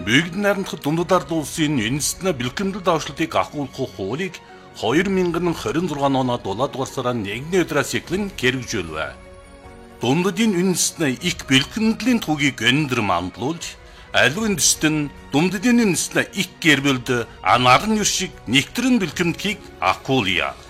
Бүгд найрамдах дундад улсын үндэстэн бэлтгэмдэл давшлтыг агуулах хуулийг 2026 оноо 7 дугаар сарын 1-ний өдрөөс эхлэн хэрэгжүүлвэ. Дундадын үндэстэн их бэлтгэмдлийн түүхийг өндөр мандуулж, аль үндэстэн дундадын үндэстэн их гэрбэлд анарын шиг нэгтрэн бэлтгэмдгийг агуулъя.